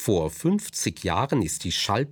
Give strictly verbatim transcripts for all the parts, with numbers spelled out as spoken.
Vor fünfzig Jahren ist die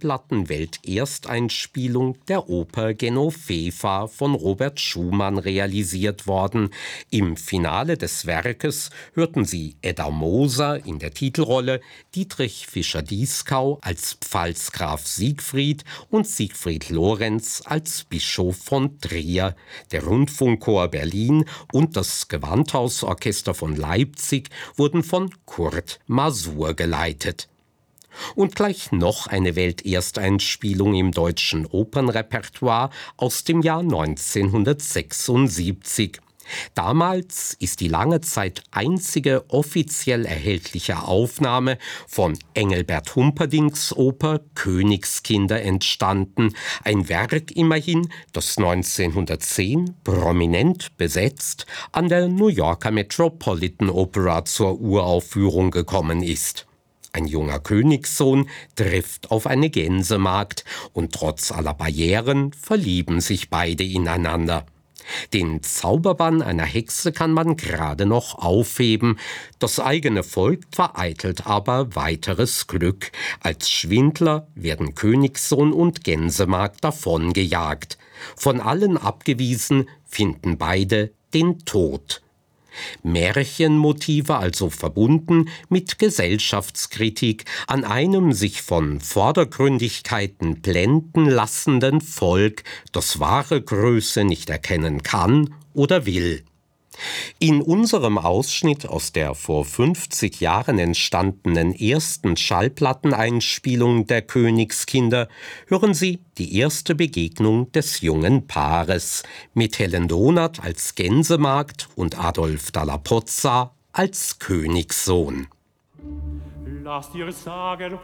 Schallplattenwelt-Ersteinspielung der Oper Genoveva von Robert Schumann realisiert worden. Im Finale des Werkes hörten Sie Edda Moser in der Titelrolle, Dietrich Fischer-Dieskau als Pfalzgraf Siegfried und Siegfried Lorenz als Bischof von Trier. Der Rundfunkchor Berlin und das Gewandhausorchester von Leipzig wurden von Kurt Masur geleitet. Und gleich noch eine Weltersteinspielung im deutschen Opernrepertoire aus dem Jahr neunzehnhundertsechsundsiebzig. Damals ist die lange Zeit einzige offiziell erhältliche Aufnahme von Engelbert Humperdincks Oper Königskinder entstanden. Ein Werk immerhin, das neunzehnhundertzehn prominent besetzt an der New Yorker Metropolitan Opera zur Uraufführung gekommen ist. Ein junger Königssohn trifft auf eine Gänsemagd und trotz aller Barrieren verlieben sich beide ineinander. Den Zauberbann einer Hexe kann man gerade noch aufheben. Das eigene Volk vereitelt aber weiteres Glück. Als Schwindler werden Königssohn und Gänsemagd davongejagt. Von allen abgewiesen finden beide den Tod. Märchenmotive also verbunden mit Gesellschaftskritik an einem sich von Vordergründigkeiten blenden lassenden Volk, das wahre Größe nicht erkennen kann oder will. In unserem Ausschnitt aus der vor fünfzig Jahren entstandenen ersten Schallplatteneinspielung der Königskinder hören Sie die erste Begegnung des jungen Paares mit Helen Donath als Gänsemagd und Adolf Dalla Pozza als Königssohn. Lasst ihr sagen,